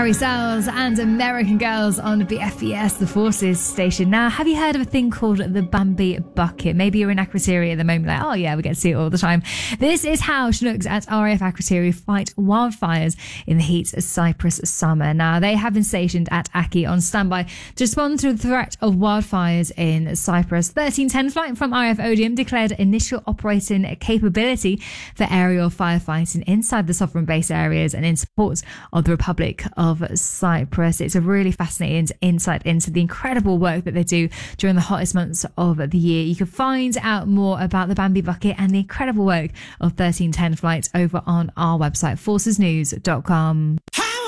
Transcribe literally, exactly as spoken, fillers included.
Harry Styles and American Girls on B F E S, the Forces station. Now, have you heard of a thing called the Bambi Bucket? Maybe you're in Akrotiri at the moment, like, oh yeah, we get to see it all the time. This is how Chinooks at R A F Akrotiri fight wildfires in the heat of Cyprus summer. Now, they have been stationed at Aki on standby to respond to the threat of wildfires in Cyprus. thirteen ten flight from R A F Odium declared initial operating capability for aerial firefighting inside the sovereign base areas and in support of the Republic of Cyprus. It's a really fascinating insight into the incredible work that they do during the hottest months of the year. You can find out more about the Bambi Bucket and the incredible work of thirteen ten flights over on our website, forces news dot com.